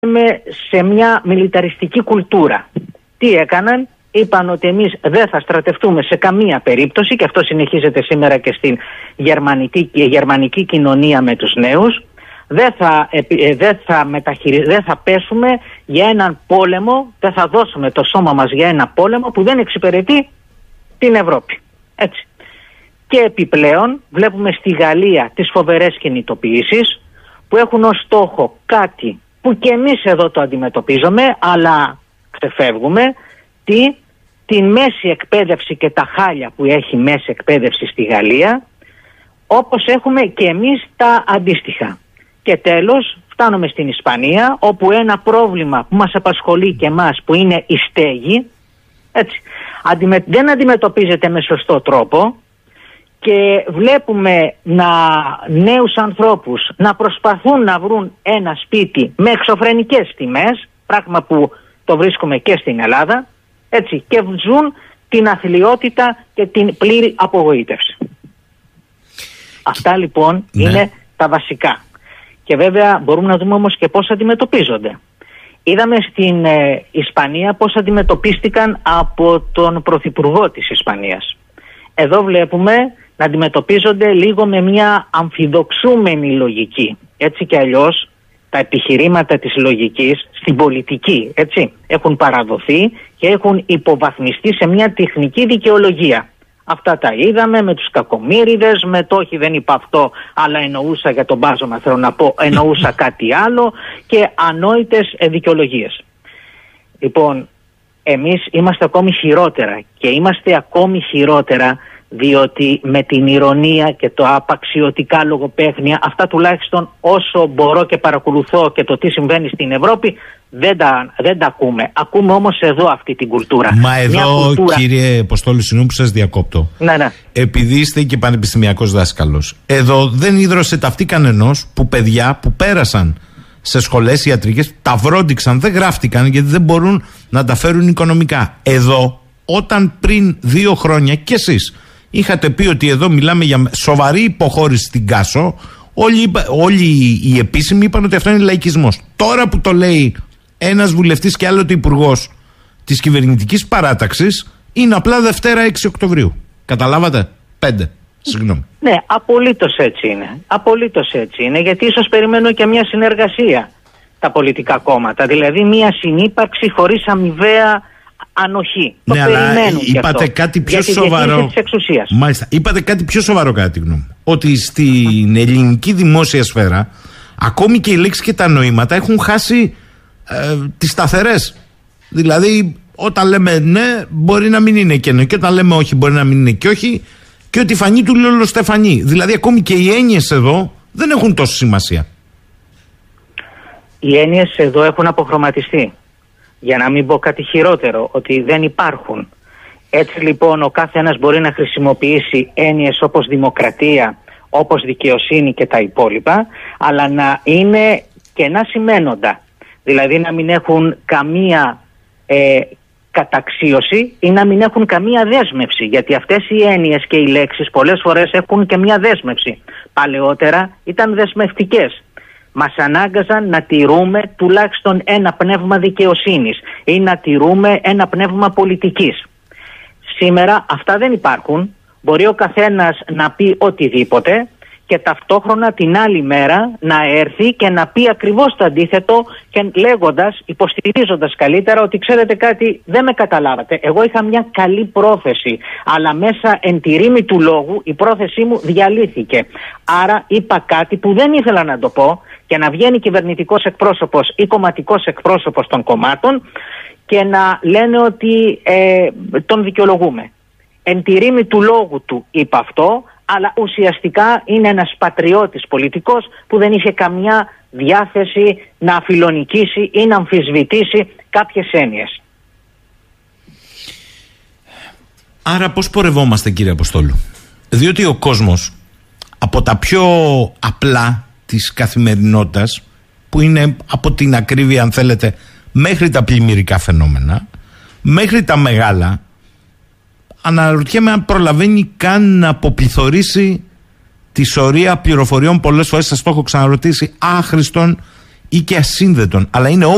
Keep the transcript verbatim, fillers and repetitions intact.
σε μια μιλιταριστική κουλτούρα. Τι έκαναν? Είπαν ότι εμείς δεν θα στρατευτούμε σε καμία περίπτωση, και αυτό συνεχίζεται σήμερα και στην γερμανική, γερμανική κοινωνία με τους νέους. Δεν θα, δεν, θα μεταχειρι... δεν θα πέσουμε για έναν πόλεμο, δεν θα δώσουμε το σώμα μας για ένα πόλεμο που δεν εξυπηρετεί την Ευρώπη. Έτσι. Και επιπλέον βλέπουμε στη Γαλλία τις φοβερές κινητοποιήσεις που έχουν ως στόχο κάτι που και εμείς εδώ το αντιμετωπίζουμε, αλλά ξεφεύγουμε, τι, την μέση εκπαίδευση και τα χάλια που έχει μέση εκπαίδευση στη Γαλλία, όπως έχουμε και εμείς τα αντίστοιχα. Και τέλος φτάνουμε στην Ισπανία, όπου ένα πρόβλημα που μας απασχολεί και εμάς, που είναι η στέγη, έτσι, αντιμε... δεν αντιμετωπίζεται με σωστό τρόπο, και βλέπουμε να, νέους ανθρώπους να προσπαθούν να βρουν ένα σπίτι με εξωφρενικές τιμές, πράγμα που το βρίσκουμε και στην Ελλάδα, έτσι, και ζουν την αθλιότητα και την πλήρη απογοήτευση. Αυτά λοιπόν ναι. είναι τα βασικά. Και βέβαια μπορούμε να δούμε όμως και πώς αντιμετωπίζονται. Είδαμε στην ε, Ισπανία πώς αντιμετωπίστηκαν από τον Πρωθυπουργό της Ισπανίας. Εδώ βλέπουμε να αντιμετωπίζονται λίγο με μια αμφιδοξούμενη λογική. Έτσι κι αλλιώς τα επιχειρήματα της λογικής στην πολιτική, έτσι, έχουν παραδοθεί και έχουν υποβαθμιστεί σε μια τεχνική δικαιολογία. Αυτά τα είδαμε με τους κακομοίριδες, με το όχι δεν είπα αυτό, αλλά εννοούσα για τον Μπάζωμα, θέλω να πω, εννοούσα κάτι άλλο, και ανόητες δικαιολογίες. Λοιπόν, εμείς είμαστε ακόμη χειρότερα, και είμαστε ακόμη χειρότερα διότι με την ηρωνία και το απαξιωτικά λογοπαίχνια, αυτά τουλάχιστον όσο μπορώ και παρακολουθώ και το τι συμβαίνει στην Ευρώπη, δεν τα, δεν τα ακούμε. Ακούμε όμως εδώ αυτή την κουλτούρα. Μα εδώ, κουλτούρα... κύριε Αποστόλη, συγγνώμη που σας διακόπτω. Ναι, ναι. Επειδή είστε και πανεπιστημιακός δάσκαλος, εδώ δεν ίδρωσε ταυτή κανενός που παιδιά που πέρασαν σε σχολές ιατρικές τα βρόντιξαν, δεν γράφτηκαν γιατί δεν μπορούν να τα φέρουν οικονομικά. Εδώ, όταν πριν δύο χρόνια κι εσείς είχατε πει ότι εδώ μιλάμε για σοβαρή υποχώρηση στην Κάσο, όλοι, όλοι οι επίσημοι είπαν ότι αυτό είναι λαϊκισμός. Τώρα που το λέει ένας βουλευτής και άλλοτε υπουργός της κυβερνητικής παράταξης, είναι απλά Δευτέρα έξι Οκτωβρίου. Καταλάβατε? Πέντε. Συγγνώμη. Ναι, απολύτως έτσι είναι. Απολύτως έτσι είναι, γιατί ίσως περιμένω και μια συνεργασία τα πολιτικά κόμματα. Δηλαδή μια συνύπαρξη χωρίς αμοιβαία ανοχή. Ναι, το αλλά αυτό, είπατε κάτι πιο σοβαρό. Μάλιστα, είπατε κάτι πιο σοβαρό κατά τη γνώμη μου. Ότι στην ελληνική δημόσια σφαίρα ακόμη και οι λέξεις και τα νοήματα έχουν χάσει ε, τις σταθερές. Δηλαδή, όταν λέμε ναι, μπορεί να μην είναι και ναι, και όταν λέμε όχι, μπορεί να μην είναι και όχι, και ότι φανεί του Λόλο Στεφανή. Δηλαδή, ακόμη και οι έννοιες εδώ δεν έχουν τόσο σημασία. Οι έννοιες εδώ έχουν αποχρωματιστεί. Για να μην πω κάτι χειρότερο, ότι δεν υπάρχουν. Έτσι λοιπόν ο κάθε ένας μπορεί να χρησιμοποιήσει έννοιες όπως δημοκρατία, όπως δικαιοσύνη και τα υπόλοιπα, αλλά να είναι κενά σημαίνοντα. Δηλαδή να μην έχουν καμία ε, καταξίωση ή να μην έχουν καμία δέσμευση. Γιατί αυτές οι έννοιες και οι λέξεις πολλές φορές έχουν και μια δέσμευση. Παλαιότερα ήταν δεσμευτικές. Μας ανάγκαζαν να τηρούμε τουλάχιστον ένα πνεύμα δικαιοσύνης ή να τηρούμε ένα πνεύμα πολιτικής. Σήμερα αυτά δεν υπάρχουν. Μπορεί ο καθένας να πει οτιδήποτε και ταυτόχρονα την άλλη μέρα να έρθει και να πει ακριβώς το αντίθετο, και λέγοντας, υποστηρίζοντας καλύτερα ότι ξέρετε κάτι, δεν με καταλάβατε. Εγώ είχα μια καλή πρόθεση, αλλά μέσα εν τη ρήμη του λόγου η πρόθεσή μου διαλύθηκε. Άρα είπα κάτι που δεν ήθελα να το πω, και να βγαίνει κυβερνητικός εκπρόσωπος ή κομματικός εκπρόσωπος των κομμάτων και να λένε ότι ε, τον δικαιολογούμε. Εν τη ρήμη του λόγου του είπα αυτό, αλλά ουσιαστικά είναι ένας πατριώτης πολιτικός που δεν είχε καμιά διάθεση να αφιλονικήσει ή να αμφισβητήσει κάποιες έννοιες. Άρα πώς πορευόμαστε, κύριε Αποστόλου? Διότι ο κόσμος από τα πιο απλά της καθημερινότητας, που είναι από την ακρίβεια αν θέλετε μέχρι τα πλημμυρικά φαινόμενα, μέχρι τα μεγάλα, αναρωτιέμαι αν προλαβαίνει καν να αποπληθωρήσει τη σωρία πληροφοριών, πολλές φορές σας το έχω ξαναρωτήσει, άχρηστων ή και ασύνδετων, αλλά είναι